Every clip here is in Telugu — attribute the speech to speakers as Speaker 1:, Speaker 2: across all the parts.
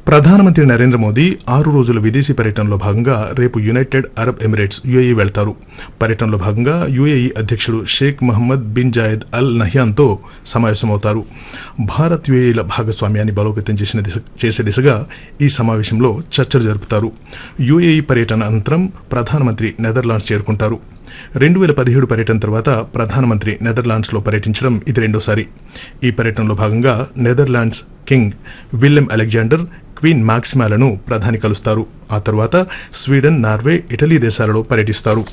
Speaker 1: ప్రధానమంత్రి నరేంద్ర మోదీ 6 రోజుల విదేశీ పర్యటనలో భాగంగా రేపు యునైటెడ్ అరబ్ ఎమిరేట్స్ యుఏఈ వెళ్తారు. పర్యటనలో భాగంగా యుఏఈ అధ్యక్షుడు షేక్ మహమ్మద్ బిన్ జాయద్ అల్ నహ్యాన్తో సమావేశమవుతారు. భారత్ యుఏఈల భాగస్వామ్యాన్ని బలోపేతం చేసే దిశగా ఈ సమావేశంలో చర్చలు జరుపుతారు. యుఏఈ పర్యటన అనంతరం ప్రధానమంత్రి నెదర్లాండ్స్ చేరుకుంటారు. 2017 పర్యటన తర్వాత ప్రధానమంత్రి నెదర్లాండ్స్లో పర్యటించడం ఇది రెండోసారి. ఈ పర్యటనలో భాగంగా Netherlands king Willem Alexander, queen మాక్సిమాలను ప్రధాని కలుస్తారు. ఆ తర్వాత స్వీడన్, నార్వే, ఇటలీ దేశాలలో పర్యటిస్తారు.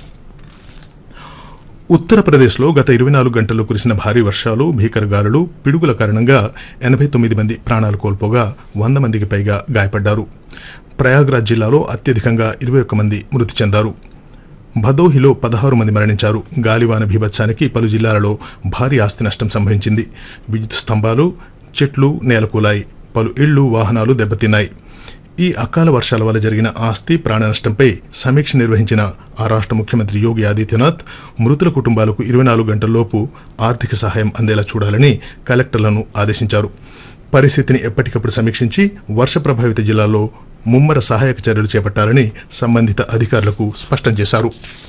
Speaker 1: ఉత్తరప్రదేశ్లో గత 24 గంటల్లో కురిసిన భారీ వర్షాలు, భీకర గాలులు, పిడుగుల కారణంగా 89 మంది ప్రాణాలు కోల్పోగా 100 మందికి పైగా గాయపడ్డారు. ప్రయాగ్రాజ్ జిల్లాలో అత్యధికంగా 21 మంది మృతి చెందారు. భదోహిలో 16 మంది మరణించారు. గాలివాన బీభత్సానికి పలు జిల్లాలలో భారీ ఆస్తి నష్టం సంభవించింది. విద్యుత్ స్తంభాలు, చెట్లు నేలకూలాయి. పలు ఇళ్లు, వాహనాలు దెబ్బతిన్నాయి. ఈ అకాల వర్షాల వల్ల జరిగిన ఆస్తి, ప్రాణ నష్టంపై సమీక్ష నిర్వహించిన ఆ రాష్ట్ర ముఖ్యమంత్రి యోగి ఆదిత్యనాథ్ మృతుల కుటుంబాలకు 24 గంటల్లోపు ఆర్థిక సహాయం అందేలా చూడాలని కలెక్టర్లను ఆదేశించారు. పరిస్థితిని ఎప్పటికప్పుడు సమీక్షించి వర్ష ప్రభావిత జిల్లాల్లో ముమ్మర సహాయక చర్యలు చేపట్టాలని సంబంధిత అధికారులకు స్పష్టం చేశారు.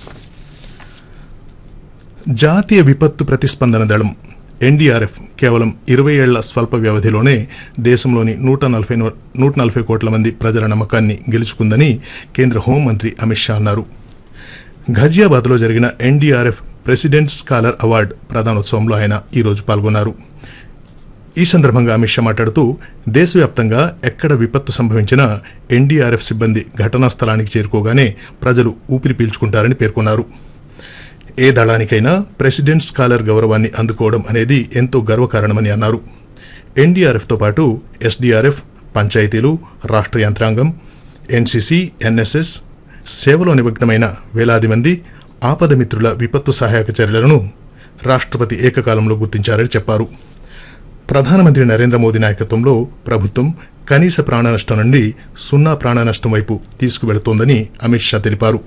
Speaker 1: జాతీయ విపత్తు ప్రతిస్పందన దళం ఎన్డీఆర్ఎఫ్ కేవలం 20 ఏళ్ల స్వల్ప వ్యవధిలోనే దేశంలోని 140 కోట్ల మంది ప్రజల నమ్మకాన్ని గెలుచుకుందని కేంద్ర హోంమంత్రి అమిత్ షా అన్నారు. ఘజియాబాద్లో జరిగిన ఎన్డీఆర్ఎఫ్ ప్రెసిడెంట్ స్కాలర్ అవార్డు ప్రదానోత్సవంలో ఆయన ఈరోజు పాల్గొన్నారు. ఈ సందర్భంగా అమిత్ షా మాట్లాడుతూ దేశవ్యాప్తంగా ఎక్కడ విపత్తు సంభవించినా ఎన్డీఆర్ఎఫ్ సిబ్బంది ఘటనా స్థలానికి చేరుకోగానే ప్రజలు ఊపిరి పీల్చుకుంటారని పేర్కొన్నారు. ఏ దళానికైనా ప్రెసిడెంట్ స్కాలర్ గౌరవాన్ని అందుకోవడం అనేది ఎంతో గర్వకారణమని అన్నారు. ఎన్డీఆర్ఎఫ్తో పాటు ఎస్డీఆర్ఎఫ్, పంచాయతీలు, రాష్ట్ర యంత్రాంగం, ఎన్సీసీ, ఎన్ఎస్ఎస్ సేవలో నిమగ్నమైన వేలాది మంది ఆపద మిత్రుల విపత్తు సహాయక చర్యలను రాష్ట్రపతి ఏకకాలంలో గుర్తించారని చెప్పారు. ప్రధానమంత్రి నరేంద్ర మోదీ నాయకత్వంలో ప్రభుత్వం కనీస ప్రాణ నష్టం నుండి 0 ప్రాణ నష్టం వైపు తీసుకువెళుతోందని అమిత్ షా తెలిపారు.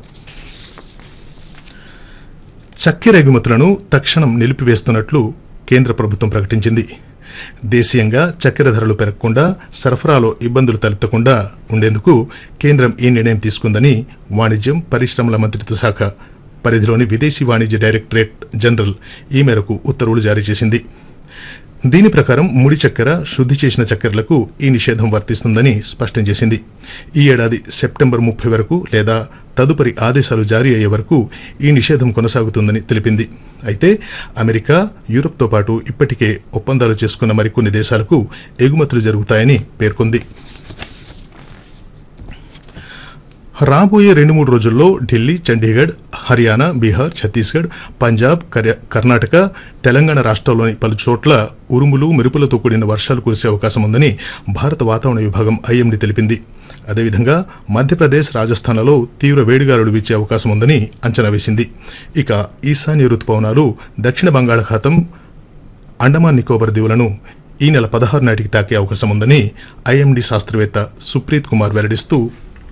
Speaker 1: చక్కెర ఎగుమతులను తక్షణం నిలిపివేస్తున్నట్లు కేంద్ర ప్రభుత్వం ప్రకటించింది. దేశీయంగా చక్కెర ధరలు పెరగకుండా, సరఫరాలో ఇబ్బందులు తలెత్తకుండా ఉండేందుకు కేంద్రం ఈ నిర్ణయం తీసుకుందని వాణిజ్యం, పరిశ్రమల మంత్రిత్వ శాఖ పరిధిలోని విదేశీ వాణిజ్య డైరెక్టరేట్ జనరల్ ఈ మేరకు ఉత్తర్వులు జారీ చేసింది. దీని ప్రకారం ముడి చక్కెర, శుద్ధి చేసిన చక్కెరలకు ఈ నిషేధం వర్తిస్తుందని స్పష్టం చేసింది. ఈ ఏడాది సెప్టెంబర్ 30 వరకు లేదా తదుపరి ఆదేశాలు జారీ అయ్యే వరకు ఈ నిషేధం కొనసాగుతుందని తెలిపింది. అయితే అమెరికా, యూరప్తో పాటు ఇప్పటికే ఒప్పందాలు చేసుకున్న మరికొన్ని దేశాలకు ఎగుమతులు జరుగుతాయని పేర్కొంది. రాబోయే 2-3 రోజుల్లో ఢిల్లీ, చండీగఢ్, హర్యానా, బీహార్, ఛత్తీస్గఢ్, పంజాబ్, కర్ణాటక, తెలంగాణ రాష్ట్రాల్లోని పలు చోట్ల ఉరుములు, మెరుపులతో కూడిన వర్షాలు కురిసే అవకాశం ఉందని భారత వాతావరణ విభాగం ఐఎండీ తెలిపింది. అదేవిధంగా మధ్యప్రదేశ్, రాజస్థాన్లలో తీవ్ర వేడిగాలులు వీచే అవకాశం ఉందని అంచనా వేసింది. ఇక ఈశాన్య రుతుపవనాలు దక్షిణ బంగాళాఖాతం, అండమాన్ నికోబార్ దీవులను ఈ నెల 16 నాటికి తాకే అవకాశం ఉందని ఐఎండీ శాస్త్రవేత్త Supreet Kumar వెల్లడిస్తూ,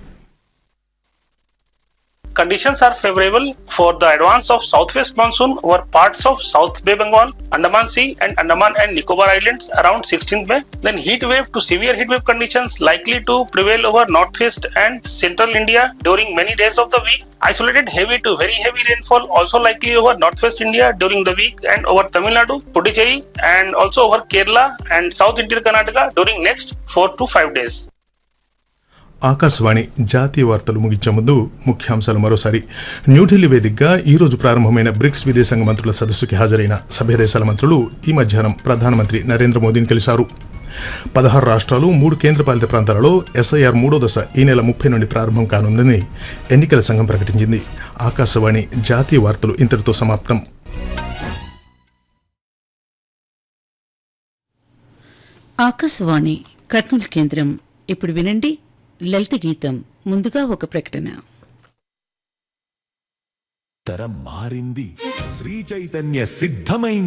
Speaker 2: Conditions are favorable for the advance of southwest monsoon over parts of South Bay Bengal, Andaman Sea and Andaman and Nicobar Islands around 16th May. Then heat wave to severe heat wave conditions likely to prevail over northwest and central India during many days of the week. Isolated heavy to very heavy rainfall also likely over northwest India during the week and over Tamil Nadu, Puducherry and also over Kerala and South Interior Karnataka during next 4 to 5 days.
Speaker 1: Akashvani జాతీయ వార్తలు ముగించే ముందు ముఖ్యాంశాలు మరోసారి. న్యూఢిల్లీ వేదికగా ఈ రోజు ప్రారంభమైన బ్రిక్స్ విదేశాంగ మంత్రుల సదస్సుకి హాజరైన సభ్య దేశాల మంత్రులు ఈ మధ్యాహ్నం ప్రధానమంత్రి నరేంద్ర మోదీని కలిశారు. 16 రాష్ట్రాలు, 3 కేంద్రపాలిత ప్రాంతాలలో ఎస్ఐఆర్ 3వ దశ ఈ నెల 30 నుండి ప్రారంభం కానుందని ఎన్నికల సంఘం ప్రకటించింది. ఆకాశవాణి జాతీయ వార్తలు ఇంతటితో సమాప్తం.
Speaker 3: ఆకాశవాణి కర్నూలు కేంద్రం. ఇప్పుడు వినండి లలిత గీతం. ముందుగా ఒక ప్రకటన.
Speaker 4: తరం మారింది, శ్రీ చైతన్య సిద్ధమైంది.